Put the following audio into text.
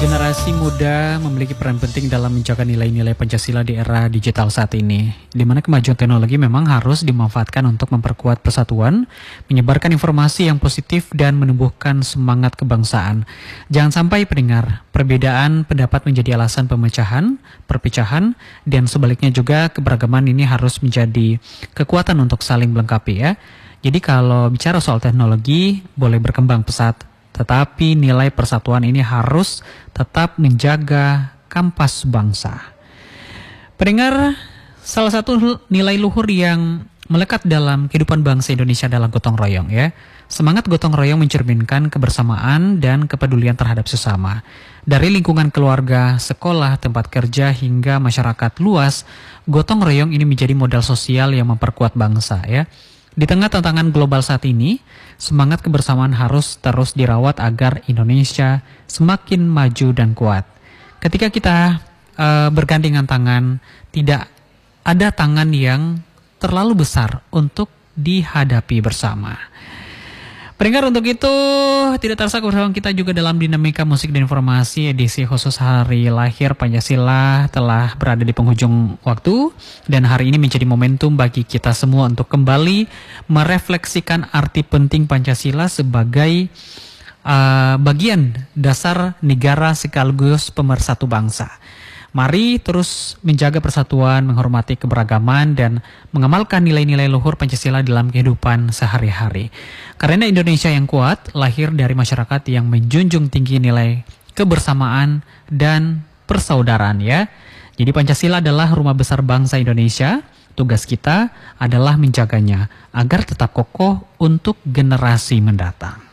Generasi muda memiliki peran penting dalam menjaga nilai-nilai Pancasila di era digital saat ini, di mana kemajuan teknologi memang harus dimanfaatkan untuk memperkuat persatuan, menyebarkan informasi yang positif, dan menumbuhkan semangat kebangsaan. Jangan sampai pendengar, perbedaan pendapat menjadi alasan pemecahan, perpecahan, dan sebaliknya juga keberagaman ini harus menjadi kekuatan untuk saling melengkapi ya. Jadi kalau bicara soal teknologi, boleh berkembang pesat, tetapi nilai persatuan ini harus tetap menjaga kampas bangsa. Pendengar, salah satu nilai luhur yang melekat dalam kehidupan bangsa Indonesia adalah gotong royong ya. Semangat gotong royong mencerminkan kebersamaan dan kepedulian terhadap sesama. Dari lingkungan keluarga, sekolah, tempat kerja hingga masyarakat luas, gotong royong ini menjadi modal sosial yang memperkuat bangsa ya. Di tengah tantangan global saat ini, semangat kebersamaan harus terus dirawat agar Indonesia semakin maju dan kuat. Ketika kita bergandengan tangan, tidak ada tangan yang terlalu besar untuk dihadapi bersama. Pendengar, untuk itu tidak terasa bersama kita juga dalam dinamika musik dan informasi edisi khusus hari lahir Pancasila telah berada di penghujung waktu, dan hari ini menjadi momentum bagi kita semua untuk kembali merefleksikan arti penting Pancasila sebagai bagian dasar negara sekaligus pemersatu bangsa. Mari terus menjaga persatuan, menghormati keberagaman, dan mengamalkan nilai-nilai luhur Pancasila dalam kehidupan sehari-hari. Karena Indonesia yang kuat lahir dari masyarakat yang menjunjung tinggi nilai kebersamaan dan persaudaraan ya. Jadi Pancasila adalah rumah besar bangsa Indonesia. Tugas kita adalah menjaganya agar tetap kokoh untuk generasi mendatang.